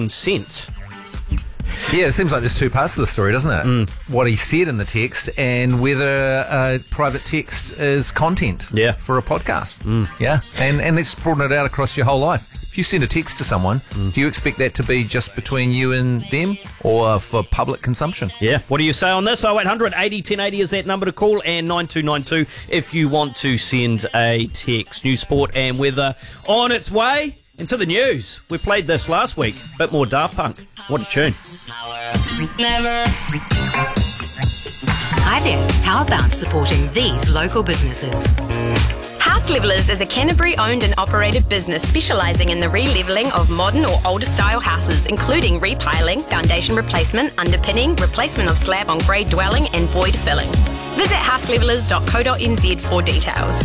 sent. Yeah, it seems like there's two parts to the story, doesn't it? What he said in the text and whether private text is content for a podcast. Yeah, and it's broaden it out across your whole life. If you send a text to someone, do you expect that to be just between you and them or for public consumption? Yeah. What do you say on this? 0800 80 1080 is that number to call, and 9292 if you want to send a text. News, sport and weather on its way. Into the news. We played this last week. Bit more Daft Punk. What a tune. Hi there. How about supporting these local businesses? House Levelers is a Canterbury-owned and operated business specialising in the re-levelling of modern or older-style houses, including repiling, foundation replacement, underpinning, replacement of slab on grade dwelling and void filling. Visit houselevelers.co.nz for details.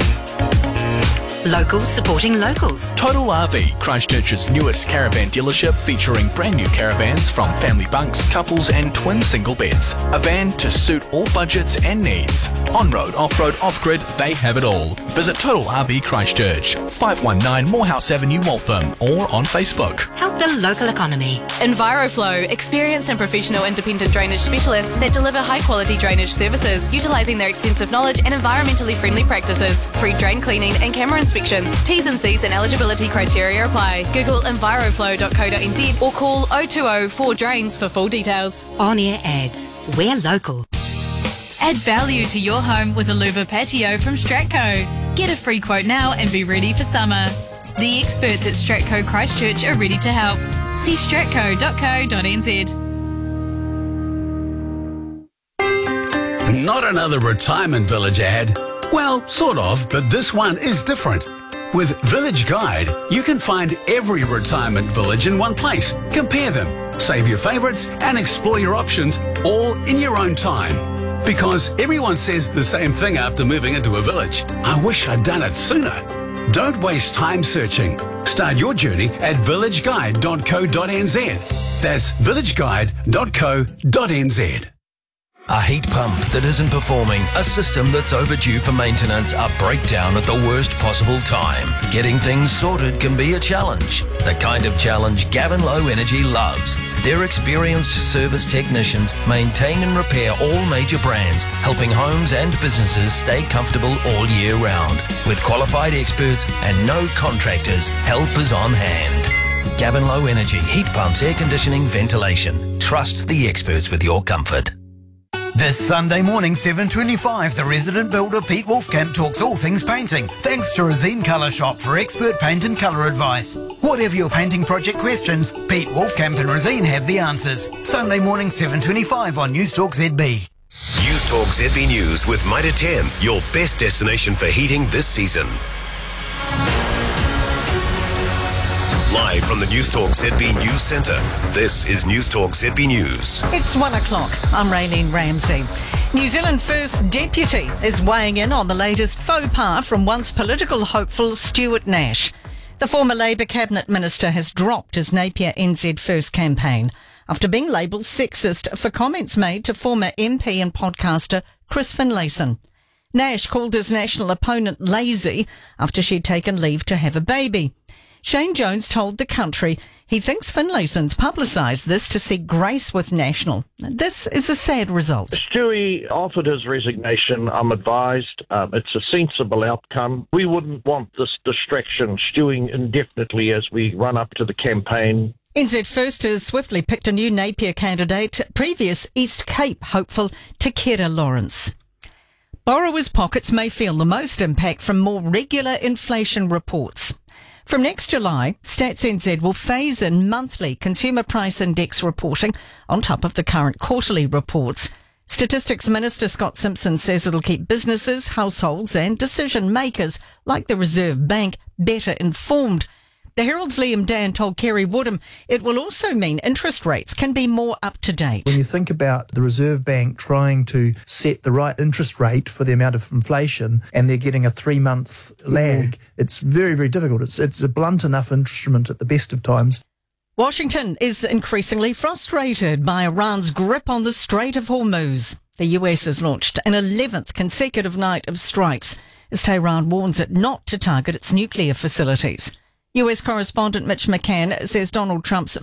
Locals supporting locals. Total RV, Christchurch's newest caravan dealership featuring brand new caravans from family bunks, couples and twin single beds. A van to suit all budgets and needs. On-road, off-road, off-grid, they have it all. Visit Total RV Christchurch, 519 Morehouse Avenue, Waltham, or on Facebook. Help the local economy. EnviroFlow, experienced and professional independent drainage specialists that deliver high-quality drainage services utilising their extensive knowledge and environmentally friendly practices. Free drain cleaning and camera inspections. T's and C's and eligibility criteria apply. Google enviroflow.co.nz or call 020 4DRAINS for full details. On-air ads. We're local. Add value to your home with a louver patio from Stratco. Get a free quote now and be ready for summer. The experts at Stratco Christchurch are ready to help. See stratco.co.nz. Not another retirement village ad. Well, sort of, but this one is different. With Village Guide, you can find every retirement village in one place. Compare them, save your favourites, and explore your options all in your own time. Because everyone says the same thing after moving into a village. I wish I'd done it sooner. Don't waste time searching. Start your journey at villageguide.co.nz. That's villageguide.co.nz. A heat pump that isn't performing, a system that's overdue for maintenance, a breakdown at the worst possible time. Getting things sorted can be a challenge. The kind of challenge Gavin Low Energy loves. Their experienced service technicians maintain and repair all major brands, helping homes and businesses stay comfortable all year round. With qualified experts and no contractors, help is on hand. Gavin Low Energy, heat pumps, air conditioning, ventilation. Trust the experts with your comfort. This Sunday morning, 7:25, the resident builder Pete Wolfkamp talks all things painting, thanks to Resine Colour Shop for expert paint and colour advice. Whatever your painting project questions, Pete Wolfkamp and Resine have the answers. Sunday morning, 7:25 on News Talk ZB. News Talk ZB News with Mitre 10, your best destination for heating this season. Live from the News Talk ZB News Centre, this is News Talk ZB News. It's 1 o'clock. I'm Raylene Ramsey. New Zealand First Deputy is weighing in on the latest faux pas from once political hopeful Stuart Nash. The former Labour Cabinet Minister has dropped his Napier NZ First campaign after being labelled sexist for comments made to former MP and podcaster Chris Finlayson. Nash called his national opponent lazy after she'd taken leave to have a baby. Shane Jones told The Country he thinks Finlayson's publicised this to seek grace with National. This is a sad result. Stewie offered his resignation, I'm advised. It's a sensible outcome. We wouldn't want this distraction stewing indefinitely as we run up to the campaign. NZ First has swiftly picked a new Napier candidate, previous East Cape hopeful Takeda Lawrence. Borrowers' pockets may feel the most impact from more regular inflation reports. From next July, Stats NZ will phase in monthly Consumer Price Index reporting on top of the current quarterly reports. Statistics Minister Scott Simpson says it'll keep businesses, households and decision makers like the Reserve Bank better informed. The Herald's Liam Dan told Kerry Woodham it will also mean interest rates can be more up to date. When you think about the Reserve Bank trying to set the right interest rate for the amount of inflation and they're getting a 3-month lag, it's very, very difficult. It's a blunt enough instrument at the best of times. Washington is increasingly frustrated by Iran's grip on the Strait of Hormuz. The US has launched an 11th consecutive night of strikes as Tehran warns it not to target its nuclear facilities. US correspondent Mitch McCann says Donald Trump's